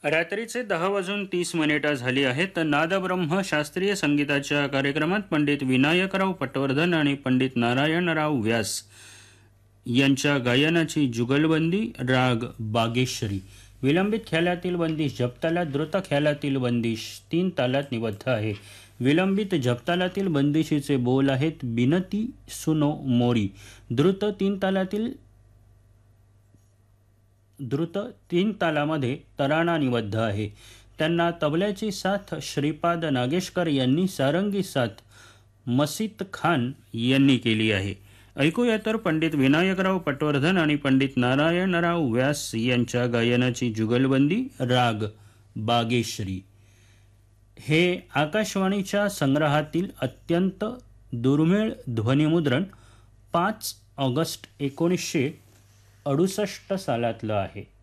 रात्रीचे 10:30 झाली आहेत. तर नादब्रह्म शास्त्रीय संगीताच्या कार्यक्रमात पंडित विनायकराव पटवर्धन आणि पंडित नारायणराव व्यास यांच्या गायनाची जुगलबंदी. राग बागेश्वरी. विलंबित ख्यालातील बंदिश जपतालात, द्रुत ख्यालातील बंदिश 3 तालात निबद्ध आहे. विलंबित जपतालातील बंदिशीचे बोल आहेत, बिनती सुनो मोरी. द्रुत 3 तालामध्ये तराणा निबद्ध आहे. त्यांना तबल्याची साथ श्रीपाद नागेशकर यांनी, सारंगी साथ मसीत खान यांनी केली आहे. ऐकूया तर पंडित विनायकराव पटवर्धन आणि पंडित नारायणराव व्यास यांच्या गायनाची जुगलबंदी. राग बागेश्वरी. हे आकाशवाणीच्या संग्रहातील अत्यंत दुर्मिळ ध्वनिमुद्रण 5 ऑगस्ट 1968 सालातलं आहे.